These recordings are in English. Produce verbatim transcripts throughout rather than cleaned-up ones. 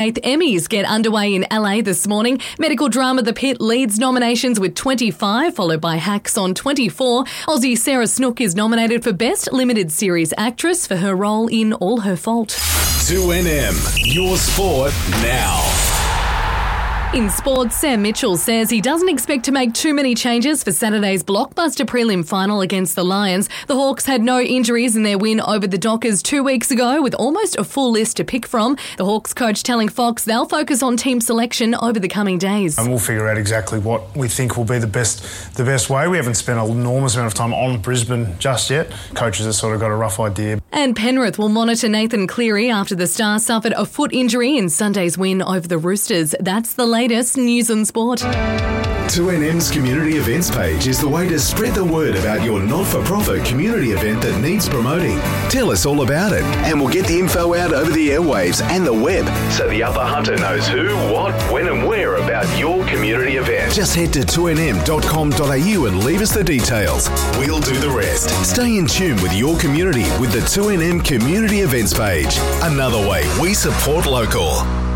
Eighth Emmys get underway in L A this morning. Medical drama The Pit leads nominations with twenty-five, followed by Hacks on twenty-four. Aussie Sarah Snook is nominated for Best Limited Series Actress for her role in All Her Fault. two N M, your sport now. In sports, Sam Mitchell says he doesn't expect to make too many changes for Saturday's blockbuster prelim final against the Lions. The Hawks had no injuries in their win over the Dockers two weeks ago, with almost a full list to pick from. The Hawks coach telling Fox they'll focus on team selection over the coming days. And we'll figure out exactly what we think will be the best the best way. We haven't spent an enormous amount of time on Brisbane just yet. Coaches have sort of got a rough idea. And Penrith will monitor Nathan Cleary after the Star suffered a foot injury in Sunday's win over the Roosters. That's the latest news and sport. two N M's community events page is the way to spread the word about your not-for-profit community event that needs promoting. Tell us all about it, and we'll get the info out over the airwaves and the web, so the Upper Hunter knows who, what, when and where about your community event. Just head to two N M dot com dot A U and leave us the details. We'll do the rest. Stay in tune with your community with the two N M community events page. Another way we support local.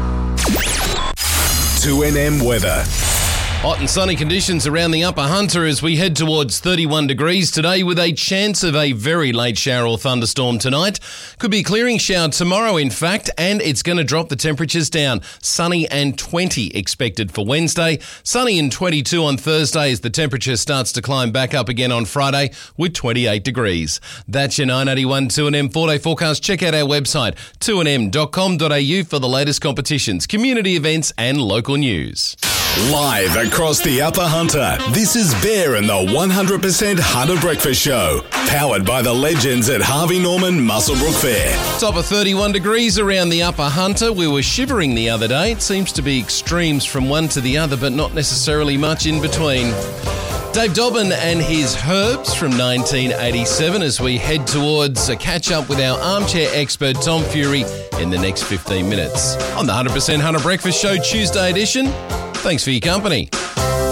two N M weather. Hot and sunny conditions around the Upper Hunter as we head towards thirty-one degrees today, with a chance of a very late shower or thunderstorm tonight. Could be a clearing shower tomorrow, in fact, and it's going to drop the temperatures down. Sunny and twenty expected for Wednesday. Sunny and twenty-two on Thursday as the temperature starts to climb back up again on Friday with twenty-eight degrees. That's your nine eighty-one two N M four-day forecast. Check out our website, two N M dot com dot A U, for the latest competitions, community events and local news. Live across the Upper Hunter, this is Bear and the one hundred percent Hunter Breakfast Show, powered by the legends at Harvey Norman Muswellbrook Fair. Top of thirty-one degrees around the Upper Hunter. We were shivering the other day. It seems to be extremes from one to the other, but not necessarily much in between. Dave Dobbin and his Herbs from nineteen eighty-seven as we head towards a catch-up with our armchair expert Tom Fury in the next fifteen minutes on the one hundred percent Hunter Breakfast Show Tuesday edition. Thanks for your company.